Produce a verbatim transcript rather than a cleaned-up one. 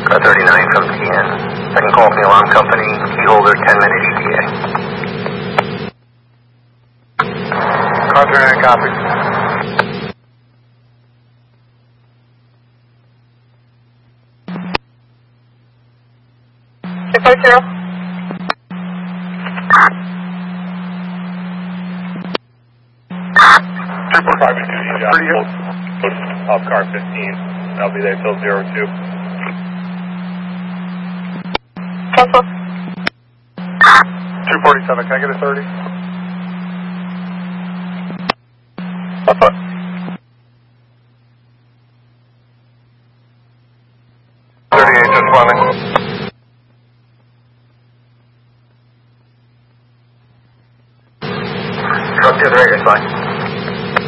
Uh, thirty-nine from T N. Second call from the alarm company, key holder, ten minute E T A. Car thirty-nine, copy. six eight zero. two four five two, yeah. Off car fifteen. I'll be there till zero two. Cancel. two forty-seven, can I get a thirty? Cancel. thirty-eight, just Fleming. Truck to the right, it's fine.